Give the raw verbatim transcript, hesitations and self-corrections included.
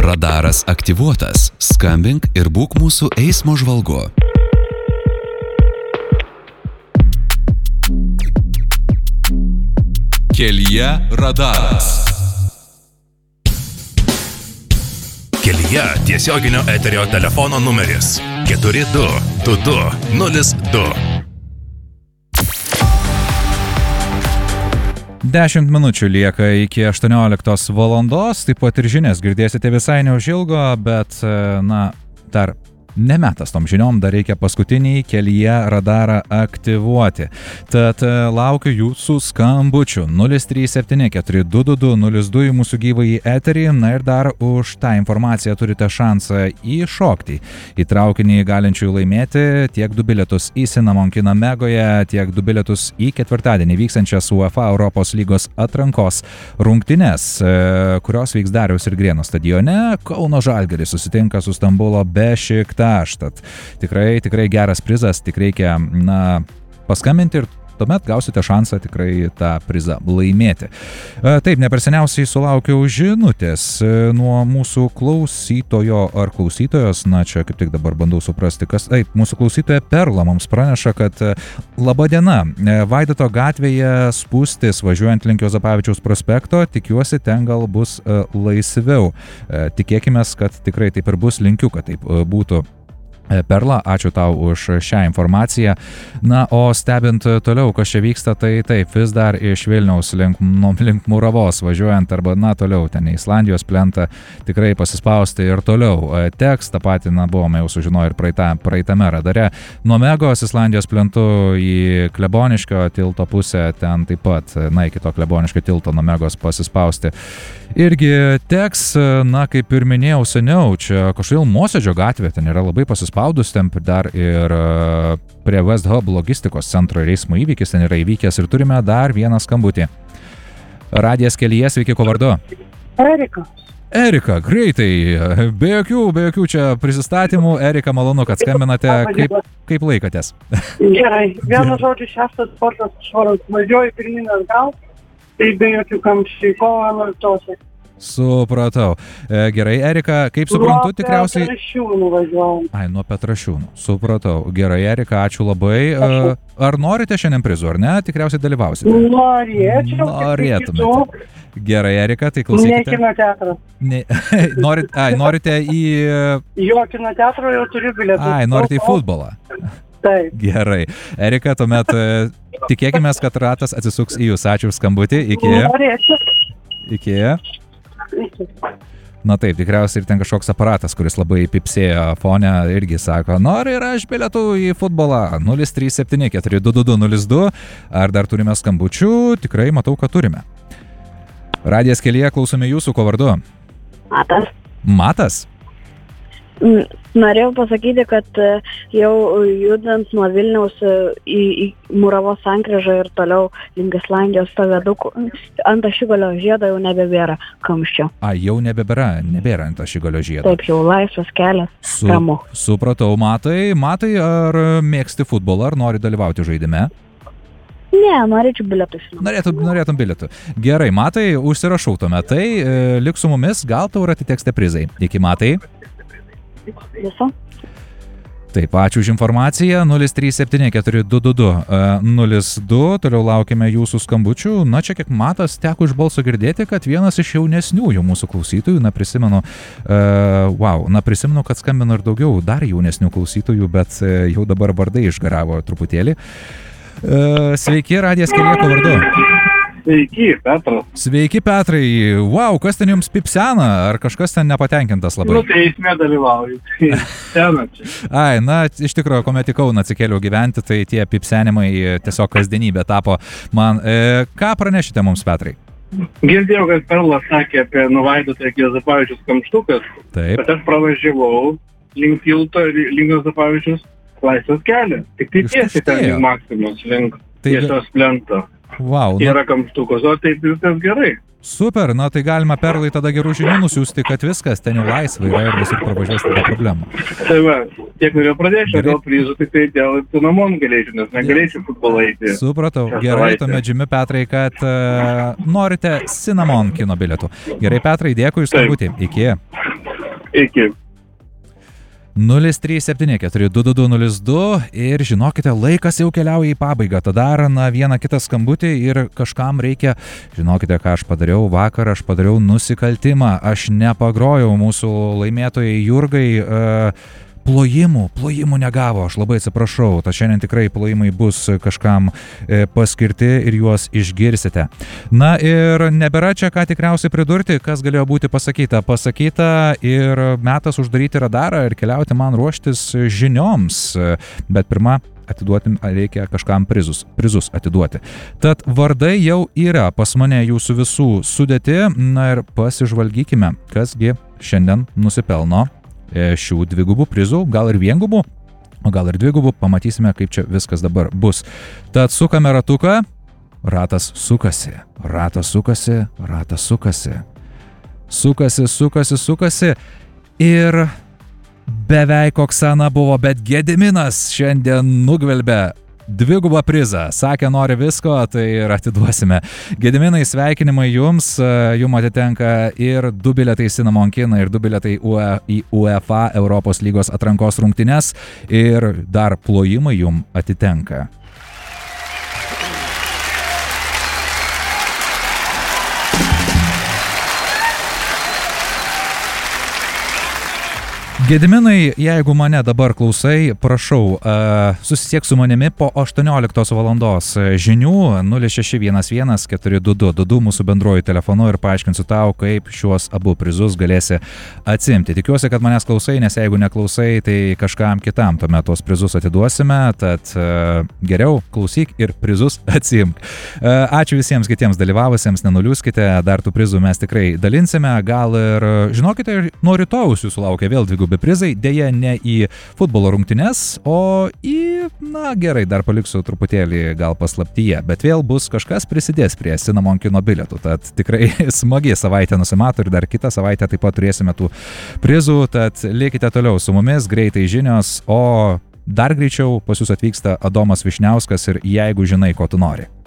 Radaras aktyvuotas. Skambink ir būk mūsų eismo žvalgu. Kelyje radaras. Kelyje tiesioginio eterio telefono numeris keturi du du du nulis du. Dešimt minučių lieka iki aštuonioliktos valandos, taip pat ir žinias girdėsite visai neužilgo, bet, na, dar nemetas tom žiniom, dar reikia paskutinį Kelyje radarą aktyvuoti. Tad laukiu jūsų skambučių nulis trys septyni keturi du du du nulis du į mūsų gyvąjį eterį. Na ir dar už tą informaciją turite šansą įšokti į traukinį galinčių laimėti tiek du bilietus į Cinnamon Kino Megoje, tiek du bilietus į ketvirtadienį vykstančias UEFA Europos lygos atrankos rungtynes, kurios vyks Dariaus ir Girėno stadione. Kauno Žalgiris susitinka su Stambulo Bešiktaš. Tad tikrai, tikrai geras prizas, tik reikia, na, paskambinti ir tuomet gausite šansą tikrai tą prizą laimėti. Taip, neperseniausiai sulaukiau žinutės nuo mūsų klausytojo ar klausytojos, na čia kaip tik dabar bandau suprasti, kas, taip, mūsų klausytoja Perla mums praneša, kad laba diena, Vaidoto gatvėje spūstis važiuojant link Juozapavičiaus prospekto, tikiuosi ten gal bus laisviau. Tikėkime, kad tikrai taip ir bus, linkiu, kad taip būtų. Perla, ačiū tau už šią informaciją. Na, o stebint toliau, kas čia vyksta, tai taip, vis dar iš Vilniaus link, nu, link Muravos važiuojant arba, na, toliau ten į Islandijos plentą tikrai pasispausti ir toliau. Teks, tą patį, na, buvome jau sužinoję ir praeitą, praeitame radare. Nuo Megos Islandijos plentų į Kleboniškio tilto pusę, ten taip pat, na, iki to Kleboniškio tilto nuo Megos pasispausti. Irgi teks, na, kaip ir minėjau seniau, čia kažkodėl Mosėdžio gatvė, ten yra labai pasispaudus, ten dar ir prie West Hub logistikos centro ir eismo įvykis ten yra įvykęs ir turime dar vieną skambutį. Radijas Kelyje, sveiki, ko vardu? Erika. Erika, greitai, be jokių, be jokių čia prisistatymų. Erika, malonu, kad skambinate. Kaip, kaip laikotės? Gerai, vienu žodžiu, šeštas sportas švaras, važiuoju pirmin atgal. Tai be jokių kamščių, kovo vienuoliktosios. Supratau. E, gerai, Erika, kaip suprantu, tikriausiai... Nuo Petrašiūnų važiuojam. Ai, nuo Petrašiūnų. Supratau. Gerai, Erika, ačiū labai. E, ar norite šiandien prizų, ar ne? Tikriausiai dalyvausite. Norėčiau. Norėtumėte. Gerai, Erika, tai klausykite. Ne kino teatras. Ne, norit, ai, norite į... Jo, kino teatro jau turiu bilietus. Ai, norite į futbolą. Taip. Gerai. Erika, tuomet tikėkime, kad ratas atsisuks į jūs. Ačiū už skambutį. Iki. Norėčiau. Iki. Iki. Na taip, tikriausiai ir ten kažkoks aparatas, kuris labai pipsėjo fone, irgi sako, nori ir aš bilietų į futbolą. nulis trys septyni keturi du du du nulis du. Ar dar turime skambučių? Tikrai matau, kad turime. Radijas Kelyje, klausome jūsų, ko vardu? Matas. Matas? Norėjau pasakyti, kad jau judant nuo Vilniaus į, į Muravos sankryžą ir toliau link Islandijos stovėdukų, ant Ašigalio žiedo jau nebebėra kamščio. A, jau nebebėra, nebėra ant Ašigalio žiedo. Taip, jau laisvas kelias, Su, ramu. Supratau, Matai. Matai, ar mėgsti futbolą, ar nori dalyvauti žaidime? Ne, norėčiau bilietų. Norėtum, norėtum bilietų. Gerai, Matai, užsirašau tuomet. Tai e, lik su mumis, gal tau ir atitekste prizai. Iki, Matai. Viso. Taip, ačiū už informaciją. nulis trys septyni keturi du du du nulis du. Toliau laukime jūsų skambučių. Na, čia kiek Matas teko iš balso girdėti, kad vienas iš jaunesniųjų mūsų klausytojų, na prisimenu, uh, wow, na prisimenu, kad skambino ir daugiau dar jaunesnių klausytojų, bet uh, jau dabar vardai išgaravo truputėlį. Uh, sveiki, Radijas Kelyje, ko vardu? Sveiki, Petras. Sveiki, Petrai. Wow, kas ten jums pipsena? Ar kažkas ten nepatenkintas labai? Nu, tai eisme dalyvauju. Sena čia. Ai, na, iš tikrųjų, kuomet į Kauną atsikėliau gyventi, tai tie pipsenimai tiesiog kasdienybė tapo man. E, ką pranešite mums, Petrai? Girdėjau, kad Perlas sakė apie Nuvaidotą iki Juozapavičiaus kamštukas. Taip. Bet aš pravažiavau link tilto, link Juozapavičiaus laisvas kelias. Tik tai tiesiai ten link Maksimos, link tai... tiesos plento. Wow, na... Yra kamštukas, o taip viskas gerai. Super, na tai galima Perlai tada gerų žinių nusiųsti, kad viskas ten jau laisva yra ir visur pravažiuos tada problemų. Tai va, tiek norėjau pradėti, dėl prizų, tik tai dėl Cinnamon galėčiau, nes negalėčiau futbolą eiti. Supratau, gerai, tuomet žymi, Petrai, kad uh, norite Cinnamon kino bilietų. Gerai, Petrai, dėkui už skambutį. Iki. Iki. nulis trys septyni keturi du du du nulis du ir žinokite, laikas jau keliauja į pabaigą. Tada dar na, vieną kitą skambutį ir kažkam reikia, žinokite, ką aš padariau vakar, aš padariau nusikaltimą, aš nepagrojau mūsų laimėtojai Jurgai. Uh, Plojimų, plojimų negavo, aš labai atsiprašau, tad šiandien tikrai plojimai bus kažkam e, paskirti ir juos išgirsite. Na ir nebėra čia ką tikriausiai pridurti, kas galėjo būti pasakyta. Pasakyta ir metas uždaryti radarą ir keliauti man ruoštis žinioms, bet pirma, atiduoti reikia kažkam prizus, prizus atiduoti. Tad vardai jau yra pas mane jūsų visų sudėti, na ir pasižvalgykime, kasgi šiandien nusipelno šių dvigubų prizų, gal ir viengubų, o gal ir dvigubų, pamatysime, kaip čia viskas dabar bus. Tad sukame ratuką, ratas sukasi, ratas sukasi, ratas sukasi, sukasi, sukasi, sukasi ir beveik Oksana buvo, bet Gediminas šiandien nugvelbė dvigubą prizą. Sakė, nori visko, tai ir atiduosime. Gediminai, sveikinimai jums. Jums atitenka ir du bilietai į Cinnamon kiną, ir du bilietai į UEFA Europos lygos atrankos rungtynes, ir dar plojimai jums atitenka. Gediminai, jeigu mane dabar klausai, prašau, uh, susisiek su manimi po aštuonioliktos valandos žinių nulis šeši vienas vienas keturi du du du du mūsų bendruoju telefonu ir paaiškinsiu tau, kaip šiuos abu prizus galėsi atsimti. Tikiuosi, kad manęs klausai, nes jeigu neklausai, tai kažkam kitam tuomet tos prizus atiduosime, tad uh, geriau klausyk ir prizus atsimk. Uh, ačiū visiems kitiems dalyvavusiems, nenuliūskite, dar tų prizų mes tikrai dalinsime, gal ir, žinokite, nuo rytojaus jūsų laukia vėl dvigubi prizai, dėja ne į futbolo rungtynes, o į, na gerai, dar paliksiu truputėlį gal paslaptyje, bet vėl bus kažkas prisidės prie Cinnamon kino bilietų, tad tikrai smagi savaitė nusimato ir dar kitą savaitę taip pat turėsime tų prizų, tad likite toliau su mumis, greitai žinios, o dar greičiau pas jūs atvyksta Adomas Višniauskas ir jeigu žinai, ko tu nori.